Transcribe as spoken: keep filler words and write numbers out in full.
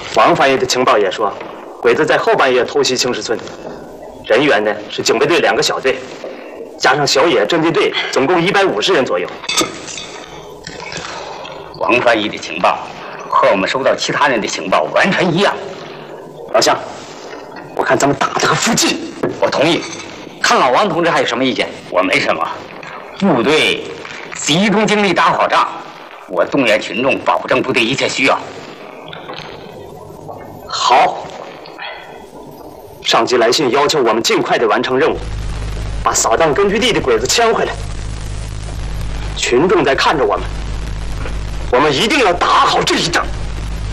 王翻译的情报也说，鬼子在后半夜偷袭青石村，人员呢是警备队两个小队，加上小野侦缉队，总共一百五十人左右。 王翻译的情报和我们收到其他人的情报完全一样。 老乡，我看咱们打这个附近。 我同意。看老王同志还有什么意见？我没什么。部队集中精力打好仗，我动员群众，保证部队一切需要。 好。上级来信要求我们尽快的完成任务，把扫荡根据地的鬼子牵回来。群众在看着我们，我们一定要打好这一仗。